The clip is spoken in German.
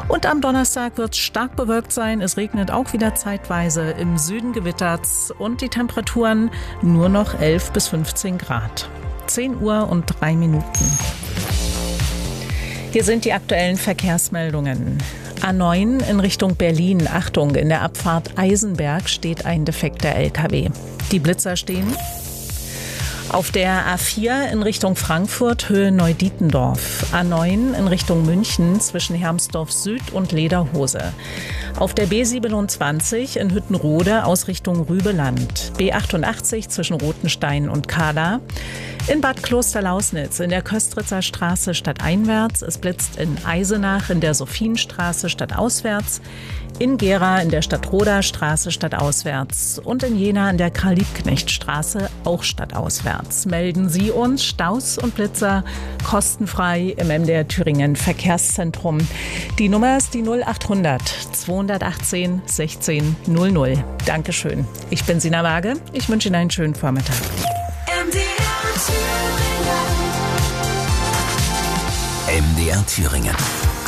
Und am Donnerstag wird es stark bewölkt sein. Es regnet auch wieder zeitweise. Im Süden gewittert's und die Temperaturen nur noch 11 bis 15 Grad. 10 Uhr und 3 Minuten. Hier sind die aktuellen Verkehrsmeldungen. A9 in Richtung Berlin. Achtung, in der Abfahrt Eisenberg steht ein defekter LKW. Die Blitzer stehen. Auf der A4 in Richtung Frankfurt, Höhe Neudietendorf. A9 in Richtung München zwischen Hermsdorf Süd und Lederhose. Auf der B27 in Hüttenrode aus Richtung Rübeland. B88 zwischen Rothenstein und Kahla. In Bad Klosterlausnitz in der Köstritzer Straße stadteinwärts. Es blitzt in Eisenach in der Sophienstraße stadtauswärts. In Gera in der Stadtroder Straße stadtauswärts und in Jena in der Karl-Liebknecht-Straße auch stadtauswärts. Melden Sie uns Staus und Blitzer kostenfrei im MDR Thüringen Verkehrszentrum. Die Nummer ist die 0800 218 16 00. Dankeschön. Ich bin Sina Waage. Ich wünsche Ihnen einen schönen Vormittag. MDR Thüringen.